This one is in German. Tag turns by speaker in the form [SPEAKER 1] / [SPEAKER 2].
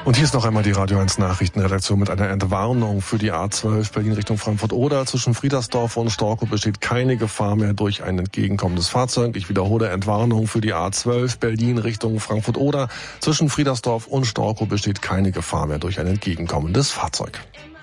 [SPEAKER 1] Und hier ist noch einmal die Radio 1 Nachrichtenredaktion mit einer Entwarnung für die A12 Berlin Richtung Frankfurt-Oder. Zwischen Friedersdorf und Storkow besteht keine Gefahr mehr durch ein entgegenkommendes Fahrzeug. Ich wiederhole, Entwarnung für die A12 Berlin Richtung Frankfurt-Oder. Zwischen Friedersdorf und Storkow besteht keine Gefahr mehr durch ein entgegenkommendes Fahrzeug.